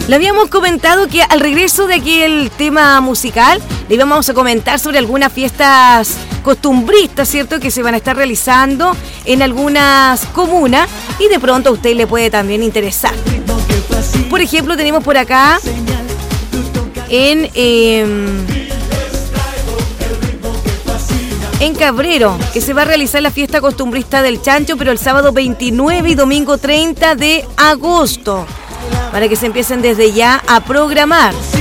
Le habíamos comentado que al regreso de aquí el tema musical, le íbamos a comentar sobre algunas fiestas costumbristas, ¿cierto?, que se van a estar realizando en algunas comunas y de pronto a usted le puede también interesar. Por ejemplo, tenemos por acá en Cabrero, que se va a realizar la fiesta costumbrista del chancho, pero el sábado 29 y domingo 30 de agosto, para que se empiecen desde ya a programar.